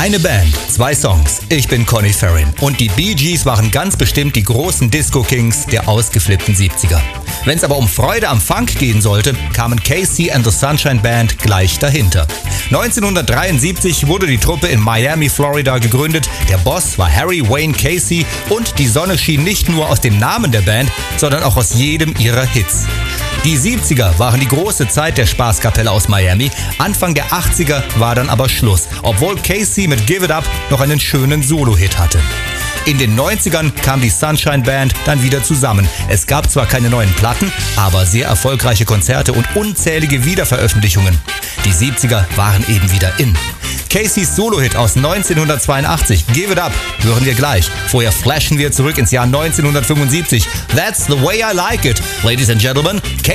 Eine Band, 2 Songs. Ich bin Conny Farrin. Und die Bee Gees waren ganz bestimmt die großen Disco-Kings der ausgeflippten 70er. Wenn es aber um Freude am Funk gehen sollte, kamen KC and the Sunshine Band gleich dahinter. 1973 wurde die Truppe in Miami, Florida gegründet. Der Boss war Harry Wayne Casey und die Sonne schien nicht nur aus dem Namen der Band, sondern auch aus jedem ihrer Hits. Die 70er waren die große Zeit der Spaßkapelle aus Miami. Anfang der 80er war dann aber Schluss, obwohl Casey mit Give It Up noch einen schönen Solo-Hit hatte. In den 90ern kam die Sunshine Band dann wieder zusammen. Es gab zwar keine neuen Platten, aber sehr erfolgreiche Konzerte und unzählige Wiederveröffentlichungen. Die 70er waren eben wieder in. Caseys Solo-Hit aus 1982, Give It Up, hören wir gleich. Vorher flashen wir zurück ins Jahr 1975. That's the way I like it. Ladies and Gentlemen,